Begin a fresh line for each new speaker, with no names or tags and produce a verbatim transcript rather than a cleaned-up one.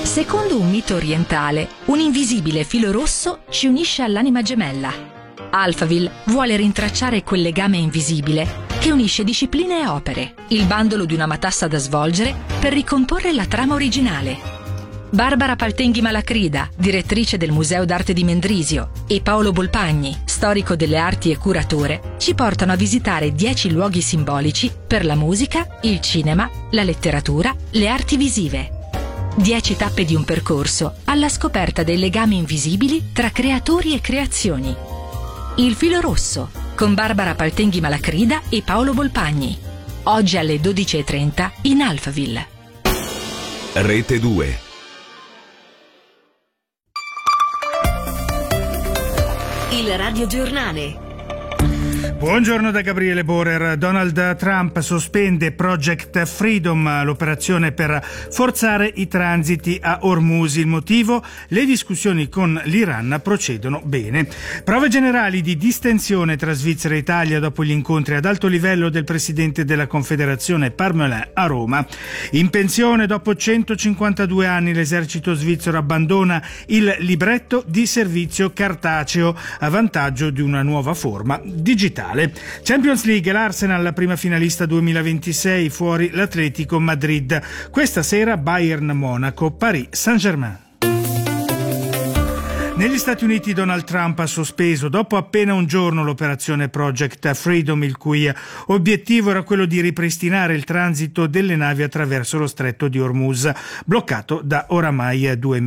Secondo un mito orientale, un invisibile filo rosso ci unisce all'anima gemella. Alphaville vuole rintracciare quel legame invisibile che unisce discipline e opere, il bandolo di una matassa da svolgere per ricomporre la trama originale. Barbara Paltenghi Malacrida, direttrice del Museo d'Arte di Mendrisio, e Paolo Bolpagni, storico delle arti e curatore, ci portano a visitare dieci luoghi simbolici per la musica, il cinema, la letteratura, le arti visive. Dieci tappe di un percorso alla scoperta dei legami invisibili tra creatori e creazioni. Il filo rosso, con Barbara Paltenghi Malacrida e Paolo Bolpagni. Oggi alle dodici e trenta in Alphaville.
Rete due.
Il radiogiornale.
Buongiorno da Gabriele Borer. Donald Trump sospende Project Freedom, l'operazione per forzare i transiti a Hormuz. Il motivo? Le discussioni con l'Iran procedono bene. Prove generali di distensione tra Svizzera e Italia dopo gli incontri ad alto livello del presidente della Confederazione Parmelin a Roma. In pensione dopo centocinquantadue anni l'esercito svizzero abbandona il libretto di servizio cartaceo a vantaggio di una nuova forma digitale. Champions League, l'Arsenal la prima finalista duemilaventisei, fuori l'Atletico Madrid. Questa sera Bayern Monaco, Paris Saint-Germain. Negli Stati Uniti Donald Trump ha sospeso dopo appena un giorno l'operazione Project Freedom, il cui obiettivo era quello di ripristinare il transito delle navi attraverso lo stretto di Hormuz, bloccato da oramai due mesi.